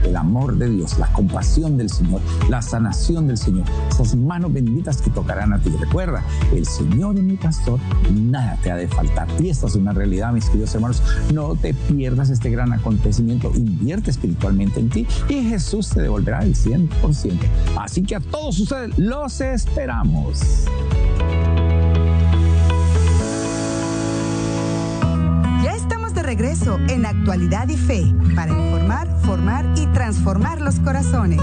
el amor de Dios, la compasión del Señor, la sanación del Señor, esas manos benditas que tocarán a ti. Recuerda, el Señor es mi pastor, nada te ha de faltar. Y esta es una realidad, mis queridos hermanos. No te pierdas este gran acontecimiento. Invierte espiritualmente en ti y Jesús te devolverá el 100%. Así que a todos ustedes los esperamos. Regreso en Actualidad y Fe para informar, formar y transformar los corazones.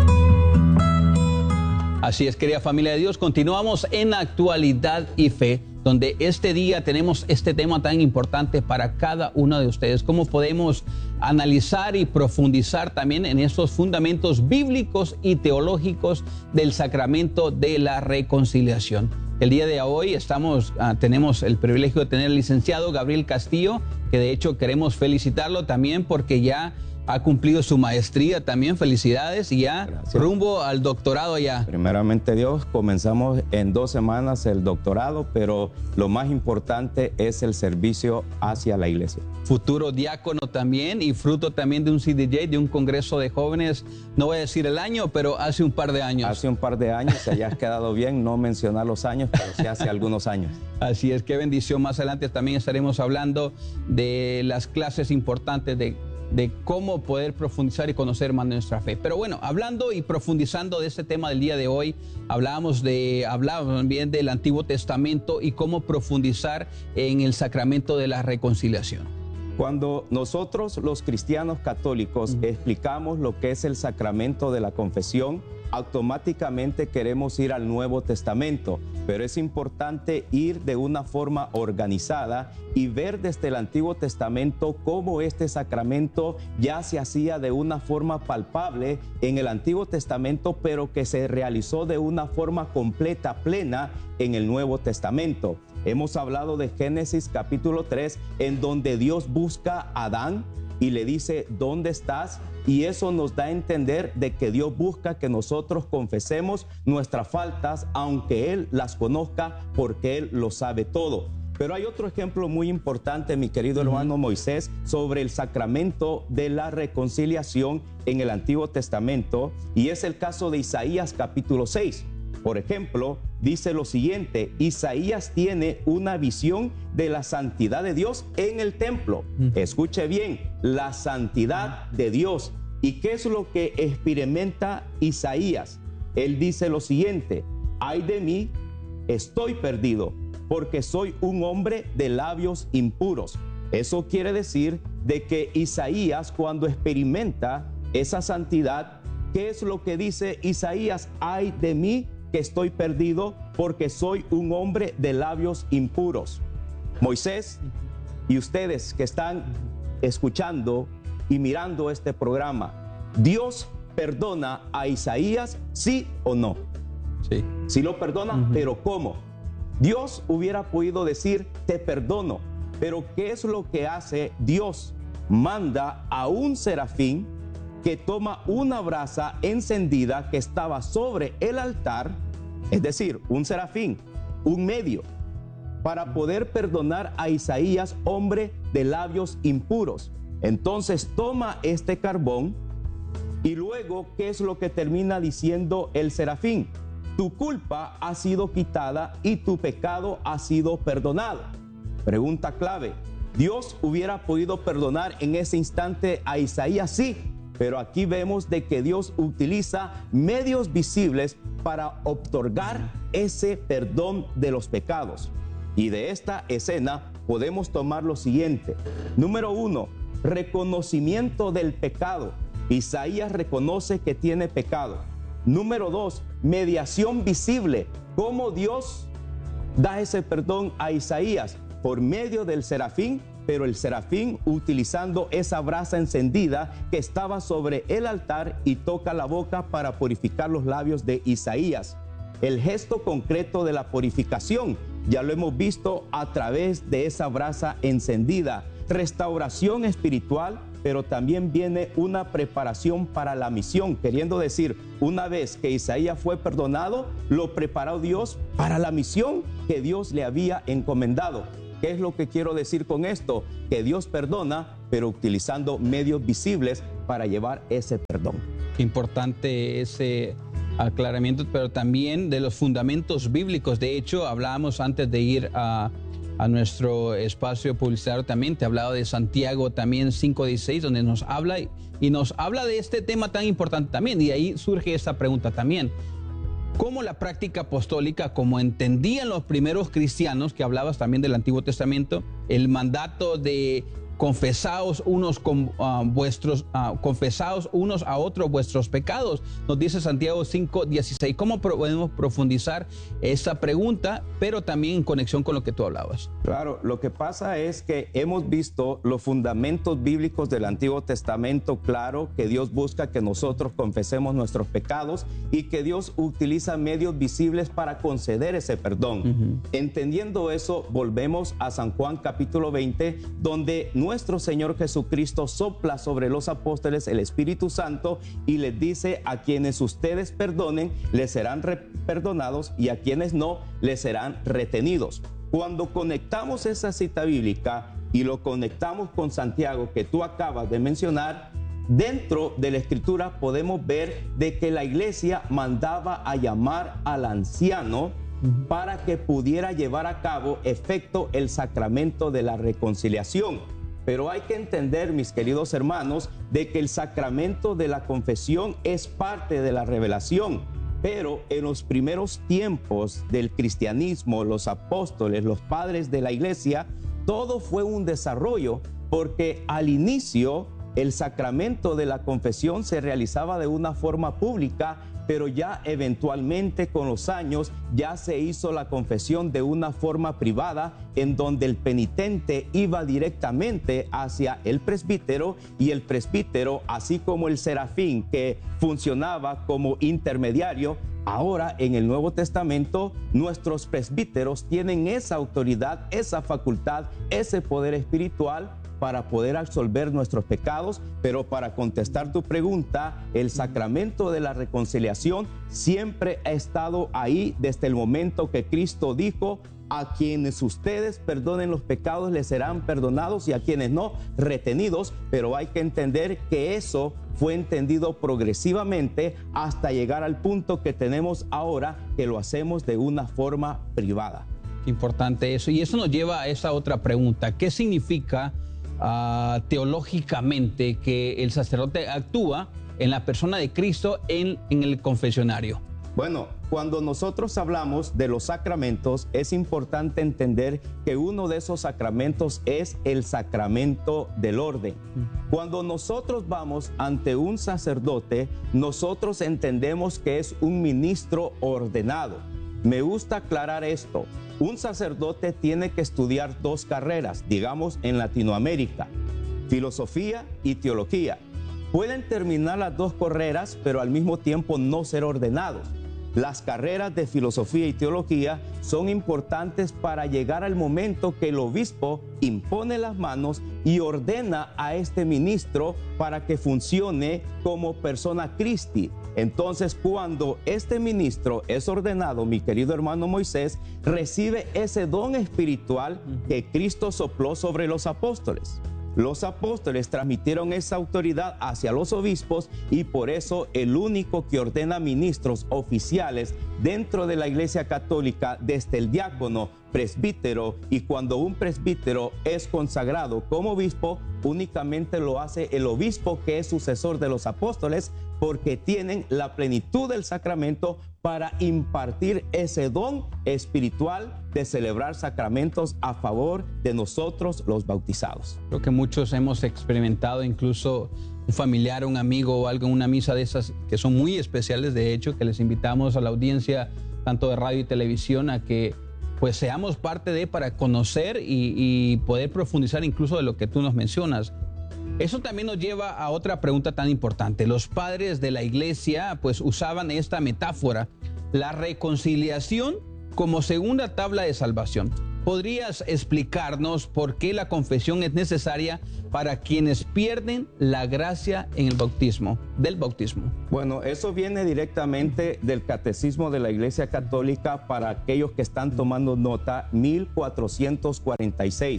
Así es, querida familia de Dios, continuamos en Actualidad y Fe, donde este día tenemos este tema tan importante para cada uno de ustedes. Cómo podemos analizar y profundizar también en estos fundamentos bíblicos y teológicos del sacramento de la reconciliación. El día de hoy tenemos el privilegio de tener al licenciado Gabriel Castillo, que de hecho queremos felicitarlo también porque ya ha cumplido su maestría también. Felicidades y ya Gracias. Rumbo al doctorado ya. Primeramente Dios, comenzamos en 2 semanas el doctorado, pero lo más importante es el servicio hacia la iglesia. Futuro diácono también y fruto también de un CDJ, de un congreso de jóvenes, no voy a decir el año, pero hace un par de años. Hace un par de años, se haya quedado bien no mencionar los años, pero sí hace algunos años. Así es, qué bendición. Más adelante también estaremos hablando de las clases importantes de cómo poder profundizar y conocer más nuestra fe. Pero bueno, hablando y profundizando de este tema del día de hoy, hablábamos también del Antiguo Testamento y cómo profundizar en el sacramento de la reconciliación. Cuando nosotros los cristianos católicos explicamos lo que es el sacramento de la confesión, automáticamente queremos ir al Nuevo Testamento, pero es importante ir de una forma organizada y ver desde el Antiguo Testamento cómo este sacramento ya se hacía de una forma palpable en el Antiguo Testamento, pero que se realizó de una forma completa, plena en el Nuevo Testamento. Hemos hablado de Génesis capítulo 3, en donde Dios busca a Adán y le dice, ¿dónde estás? Y eso nos da a entender de que Dios busca que nosotros confesemos nuestras faltas, aunque Él las conozca, porque Él lo sabe todo. Pero hay otro ejemplo muy importante, mi querido hermano Moisés, sobre el sacramento de la reconciliación en el Antiguo Testamento, y es el caso de Isaías capítulo 6. Por ejemplo, dice lo siguiente: Isaías tiene una visión de la santidad de Dios en el templo. Escuche bien, la santidad de Dios. ¿Y qué es lo que experimenta Isaías? Él dice lo siguiente: ay de mí, estoy perdido, porque soy un hombre de labios impuros. Eso quiere decir de que Isaías, cuando experimenta esa santidad, ¿qué es lo que dice Isaías? Ay de mí, que estoy perdido, porque soy un hombre de labios impuros. Moisés y ustedes que están escuchando y mirando este programa, ¿Dios perdona a Isaías, sí o no? Sí. Sí lo perdona, pero ¿cómo? Dios hubiera podido decir, te perdono, pero ¿qué es lo que hace Dios? Manda a un serafín que toma una brasa encendida que estaba sobre el altar, es decir, un serafín, un medio, para poder perdonar a Isaías, hombre de labios impuros. Entonces toma este carbón y luego, ¿qué es lo que termina diciendo el serafín? Tu culpa ha sido quitada y tu pecado ha sido perdonado. Pregunta clave: ¿Dios hubiera podido perdonar en ese instante a Isaías? Sí. Pero aquí vemos de que Dios utiliza medios visibles para otorgar ese perdón de los pecados. Y de esta escena podemos tomar lo siguiente. Número 1, reconocimiento del pecado. Isaías reconoce que tiene pecado. Número 2, mediación visible. ¿Cómo Dios da ese perdón a Isaías? Por medio del serafín, pero el serafín utilizando esa brasa encendida que estaba sobre el altar y toca la boca para purificar los labios de Isaías. El gesto concreto de la purificación ya lo hemos visto a través de esa brasa encendida. Restauración espiritual, pero también viene una preparación para la misión, queriendo decir, una vez que Isaías fue perdonado, lo preparó Dios para la misión que Dios le había encomendado. ¿Qué es lo que quiero decir con esto? Que Dios perdona, pero utilizando medios visibles para llevar ese perdón. Qué importante ese aclaramiento, pero también de los fundamentos bíblicos. De hecho, hablábamos antes de ir a nuestro espacio publicitario también, te hablaba de Santiago también 5:16, donde nos habla y nos habla de este tema tan importante también. Y ahí surge esta pregunta también. ¿Cómo la práctica apostólica, como entendían los primeros cristianos, que hablabas también del Antiguo Testamento, el mandato de confesaos unos a otros vuestros pecados, nos dice Santiago 5:16? ¿Cómo podemos profundizar esa pregunta, pero también en conexión con lo que tú hablabas? Claro, lo que pasa es que hemos visto los fundamentos bíblicos del Antiguo Testamento, claro, que Dios busca que nosotros confesemos nuestros pecados y que Dios utiliza medios visibles para conceder ese perdón. Entendiendo eso, volvemos a San Juan capítulo 20, donde nuestro Señor Jesucristo sopla sobre los apóstoles el Espíritu Santo y les dice: a quienes ustedes perdonen, les serán perdonados, y a quienes no, les serán retenidos. Cuando conectamos esa cita bíblica y lo conectamos con Santiago que tú acabas de mencionar, dentro de la Escritura podemos ver de que la iglesia mandaba a llamar al anciano para que pudiera llevar a cabo efecto el sacramento de la reconciliación. Pero hay que entender, mis queridos hermanos, de que el sacramento de la confesión es parte de la revelación. Pero en los primeros tiempos del cristianismo, los apóstoles, los padres de la iglesia, todo fue un desarrollo, porque al inicio el sacramento de la confesión se realizaba de una forma pública, pero ya eventualmente con los años ya se hizo la confesión de una forma privada, en donde el penitente iba directamente hacia el presbítero, y el presbítero, así como el serafín que funcionaba como intermediario, ahora en el Nuevo Testamento nuestros presbíteros tienen esa autoridad, esa facultad, ese poder espiritual para poder absolver nuestros pecados. Pero para contestar tu pregunta, el sacramento de la reconciliación siempre ha estado ahí desde el momento que Cristo dijo: a quienes ustedes perdonen los pecados les serán perdonados, y a quienes no, retenidos. Pero hay que entender que eso fue entendido progresivamente hasta llegar al punto que tenemos ahora, que lo hacemos de una forma privada. Importante eso. Y eso nos lleva a esa otra pregunta. ¿Qué significa teológicamente que el sacerdote actúa en la persona de Cristo en el confesionario? Bueno, cuando nosotros hablamos de los sacramentos, es importante entender que uno de esos sacramentos es el sacramento del orden. Cuando nosotros vamos ante un sacerdote, nosotros entendemos que es un ministro ordenado. Me gusta aclarar esto. Un sacerdote tiene que estudiar dos carreras, digamos en Latinoamérica: filosofía y teología. Pueden terminar las dos carreras, pero al mismo tiempo no ser ordenados. Las carreras de filosofía y teología son importantes para llegar al momento que el obispo impone las manos y ordena a este ministro para que funcione como persona Christi. Entonces, cuando este ministro es ordenado, mi querido hermano Moisés, recibe ese don espiritual que Cristo sopló sobre los apóstoles. Los apóstoles transmitieron esa autoridad hacia los obispos, y por eso el único que ordena ministros oficiales dentro de la Iglesia Católica, desde el diácono, presbítero, y cuando un presbítero es consagrado como obispo, únicamente lo hace el obispo, que es sucesor de los apóstoles, porque tienen la plenitud del sacramento para impartir ese don espiritual de celebrar sacramentos a favor de nosotros los bautizados. Creo que muchos hemos experimentado, incluso un familiar, un amigo o algo en una misa de esas que son muy especiales, de hecho, que les invitamos a la audiencia tanto de radio y televisión a que pues seamos parte de, para conocer y poder profundizar incluso de lo que tú nos mencionas. Eso también nos lleva a otra pregunta tan importante. Los padres de la iglesia pues usaban esta metáfora, la reconciliación como segunda tabla de salvación. ¿Podrías explicarnos por qué la confesión es necesaria para quienes pierden la gracia en el bautismo, del bautismo? Bueno, eso viene directamente del Catecismo de la Iglesia Católica, para aquellos que están tomando nota, 1446.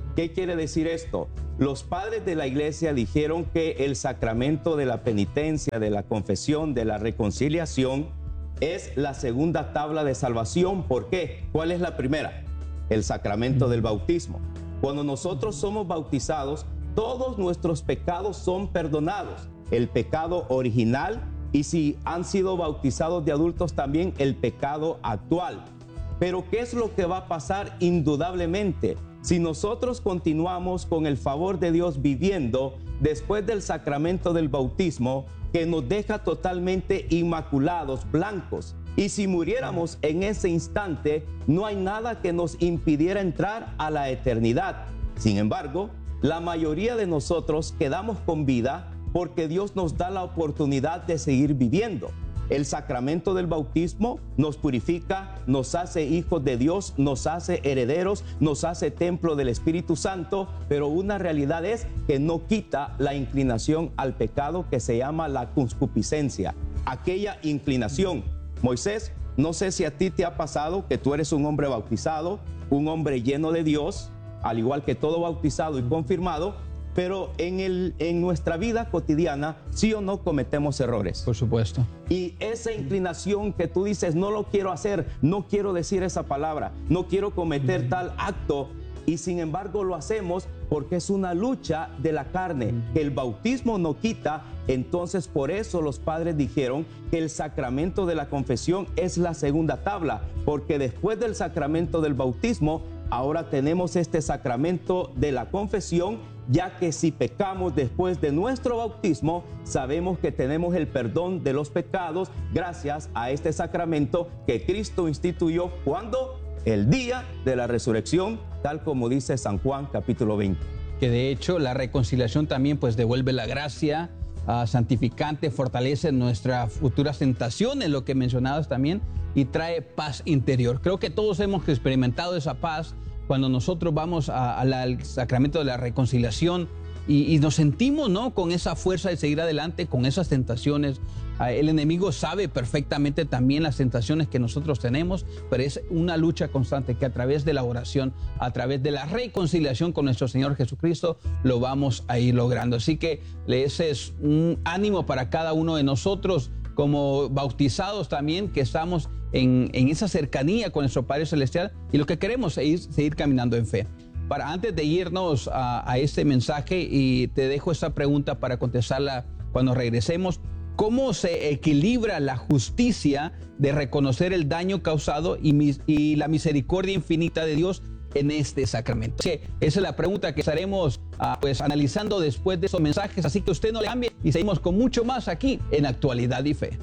¿Qué quiere decir esto? Los padres de la iglesia dijeron que el sacramento de la penitencia, de la confesión, de la reconciliación es la segunda tabla de salvación. ¿Por qué? ¿Cuál es la primera? El sacramento del bautismo. Cuando nosotros somos bautizados, todos nuestros pecados son perdonados. El pecado original, y si han sido bautizados de adultos también, el pecado actual. Pero ¿qué es lo que va a pasar? Indudablemente, si nosotros continuamos con el favor de Dios viviendo después del sacramento del bautismo, que nos deja totalmente inmaculados, blancos, y si muriéramos en ese instante, no hay nada que nos impidiera entrar a la eternidad. Sin embargo, la mayoría de nosotros quedamos con vida porque Dios nos da la oportunidad de seguir viviendo. El sacramento del bautismo nos purifica, nos hace hijos de Dios, nos hace herederos, nos hace templo del Espíritu Santo, pero una realidad es que no quita la inclinación al pecado que se llama la concupiscencia, aquella inclinación. Moisés, no sé si a ti te ha pasado que tú eres un hombre bautizado, un hombre lleno de Dios, al igual que todo bautizado y confirmado, pero en nuestra vida cotidiana, sí o no cometemos errores. Por supuesto. Y esa inclinación que tú dices, no lo quiero hacer, no quiero decir esa palabra, no quiero cometer tal acto, y sin embargo lo hacemos porque es una lucha de la carne que el bautismo no quita. Entonces por eso los padres dijeron que el sacramento de la confesión es la segunda tabla, porque después del sacramento del bautismo, ahora tenemos este sacramento de la confesión, ya que si pecamos después de nuestro bautismo, sabemos que tenemos el perdón de los pecados gracias a este sacramento que Cristo instituyó. ¿Cuándo? El día de la resurrección, tal como dice San Juan capítulo 20. Que de hecho la reconciliación también pues devuelve la gracia santificante, fortalece nuestras futuras tentaciones, lo que mencionabas también, y trae paz interior. Creo que todos hemos experimentado esa paz cuando nosotros vamos al sacramento de la reconciliación y nos sentimos, ¿no?, con esa fuerza de seguir adelante, con esas tentaciones. El enemigo sabe perfectamente también las tentaciones que nosotros tenemos, pero es una lucha constante que a través de la oración, a través de la reconciliación con nuestro Señor Jesucristo, lo vamos a ir logrando. Así que ese es un ánimo para cada uno de nosotros como bautizados también, que estamos en esa cercanía con nuestro Padre Celestial, y lo que queremos es seguir caminando en fe. Antes de irnos a este mensaje, y te dejo esta pregunta para contestarla cuando regresemos: ¿cómo se equilibra la justicia de reconocer el daño causado y la misericordia infinita de Dios en este sacramento? Esa es la pregunta que estaremos analizando después de esos mensajes, así que usted no le cambie y seguimos con mucho más aquí en Actualidad y Fe.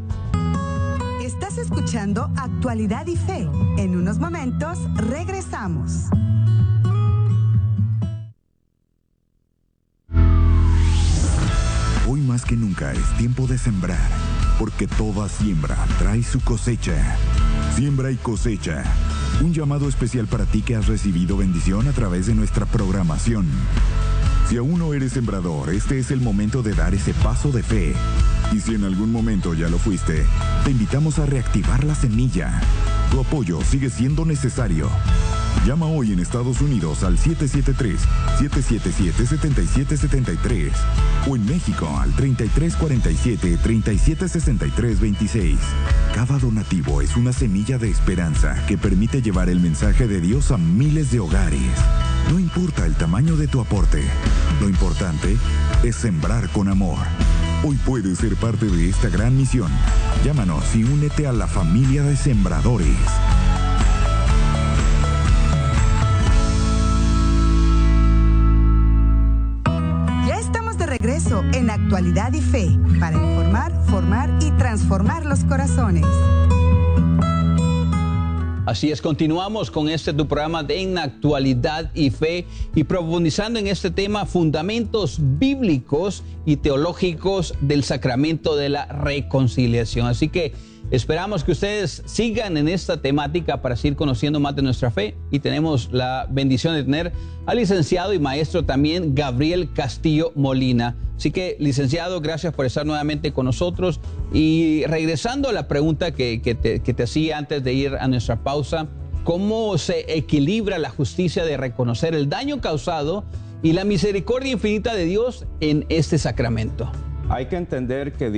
Estás escuchando Actualidad y Fe. En unos momentos regresamos. Hoy más que nunca es tiempo de sembrar, porque toda siembra trae su cosecha. Siembra y cosecha. Un llamado especial para ti que has recibido bendición a través de nuestra programación. Si aún no eres sembrador, este es el momento de dar ese paso de fe. Y si en algún momento ya lo fuiste, te invitamos a reactivar la semilla. Tu apoyo sigue siendo necesario. Llama hoy en Estados Unidos al 773-777-7773 o en México al 3347-376326. Cada donativo es una semilla de esperanza que permite llevar el mensaje de Dios a miles de hogares. No importa el tamaño de tu aporte, lo importante es sembrar con amor. Hoy puedes ser parte de esta gran misión. Llámanos y únete a la familia de sembradores. Regreso en Actualidad y Fe, para informar, formar y transformar los corazones. Así es, continuamos con tu programa de En Actualidad y Fe, y profundizando en este tema: fundamentos bíblicos y teológicos del sacramento de la reconciliación. Así que esperamos que ustedes sigan en esta temática para seguir conociendo más de nuestra fe, y tenemos la bendición de tener al licenciado y maestro también Gabriel Castillo Molina. Así que, licenciado, gracias por estar nuevamente con nosotros. Y regresando a la pregunta que te hacía antes de ir a nuestra pausa, cómo se equilibra la justicia de reconocer el daño causado y la misericordia infinita de Dios en este sacramento. Hay que entender que